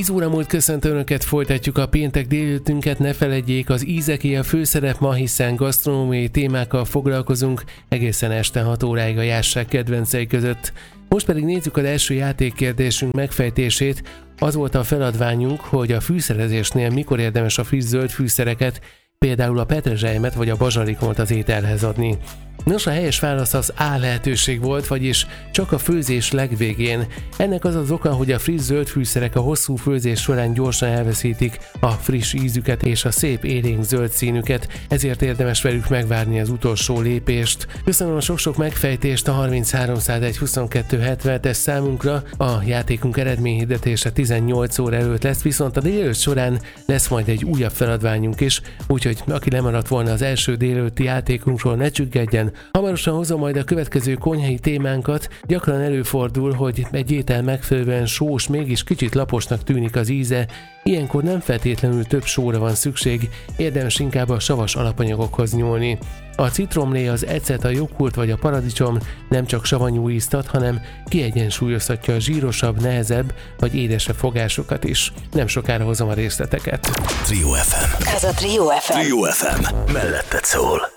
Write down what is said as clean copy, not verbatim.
10 óra múlt, köszöntöm Önöket, folytatjuk a péntek délelőttünket, ne feledjék, az ízeké a főszerep ma, hiszen gasztronómiai témákkal foglalkozunk egészen este 6 óráig a jásság kedvencei között. Most pedig nézzük az első játékkérdésünk megfejtését. Az volt a feladványunk, hogy a fűszerezésnél mikor érdemes a friss zöld fűszereket, például a petrezselymet vagy a bazsalikomot az ételhez adni. Nos, a helyes válasz az A lehetőség volt, vagyis csak a főzés legvégén. Ennek az az oka, hogy a friss zöld fűszerek a hosszú főzés során gyorsan elveszítik a friss ízüket és a szép élénk zöld színüket, ezért érdemes velük megvárni az utolsó lépést. Köszönöm a sok-sok megfejtést a 3301 22 70-es számunkra, a játékunk eredményhirdetése 18 óra előtt lesz, viszont a délelőtt során lesz majd egy újabb feladványunk is, úgyhogy aki lemaradt volna az első délelőtti játékunkról, ne csüggedjen. Hamarosan hozom majd a következő konyhai témánkat. Gyakran előfordul, hogy egy étel megfelelően sós, mégis kicsit laposnak tűnik az íze. Ilyenkor nem feltétlenül több sóra van szükség, érdemes inkább a savas alapanyagokhoz nyúlni. A citromlé, az ecet, a joghurt vagy a paradicsom nem csak savanyú ízt ad, hanem kiegyensúlyozhatja a zsírosabb, nehezebb vagy édesebb fogásokat is. Nem sokára hozom a részleteket. Trio FM. Ez a Trio FM. Trio FM. Melletted szól.